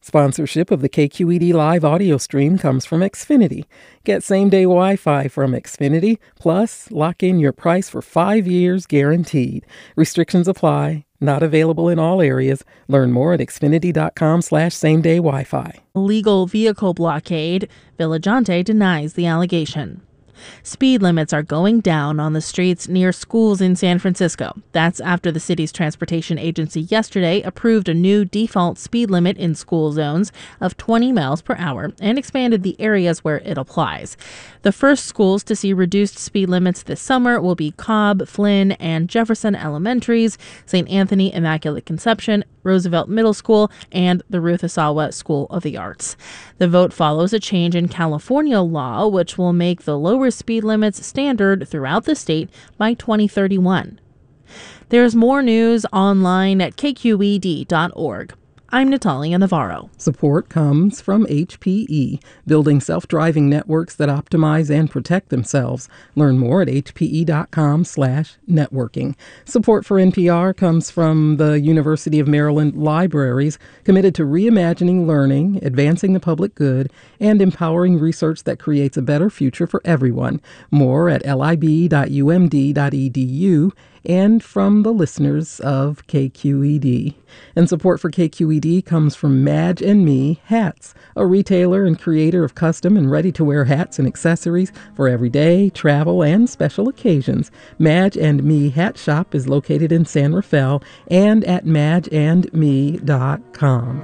Sponsorship of the KQED Live audio stream comes from Xfinity. Get same-day Wi-Fi from Xfinity, plus lock in your price for 5 years guaranteed. Restrictions apply. Not available in all areas. Learn more at xfinity.com/same-day Wi-Fi. Illegal vehicle blockade. Vigilante denies the allegation. Speed limits are going down on the streets near schools in San Francisco. That's after the city's transportation agency yesterday approved a new default speed limit in school zones of 20 miles per hour and expanded the areas where it applies. The first schools to see reduced speed limits this summer will be Cobb, Flynn, and Jefferson Elementaries, St. Anthony Immaculate Conception, Roosevelt Middle School, and the Ruth Asawa School of the Arts. The vote follows a change in California law, which will make the lower speed limits standard throughout the state by 2031. There's more news online at kqed.org. I'm Natalia Navarro. Support comes from HPE, building self-driving networks that optimize and protect themselves. Learn more at hpe.com/networking. Support for NPR comes from the University of Maryland Libraries, committed to reimagining learning, advancing the public good, and empowering research that creates a better future for everyone. More at lib.umd.edu. And from the listeners of KQED. And support for KQED comes from Madge and Me Hats, a retailer and creator of custom and ready-to-wear hats and accessories for everyday, travel, and special occasions. Madge and Me Hat Shop is located in San Rafael and at madgeandme.com.